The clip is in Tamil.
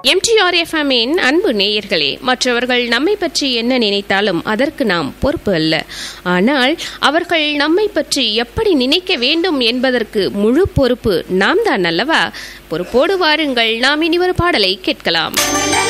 எம்டிஆர் எஃப்எம்மின் அன்பு நேயர்களே, மற்றவர்கள் நம்மை பற்றி என்ன நினைத்தாலும் அதற்கு நாம் பொறுப்பு அல்ல. ஆனால் அவர்கள் நம்மை பற்றி எப்படி நினைக்க வேண்டும் என்பதற்கு முழு பொறுப்பு நாம் தான் அல்லவா? பொறுப்போடு வாருங்கள், நாம் இனி ஒரு பாடலை கேட்கலாம்.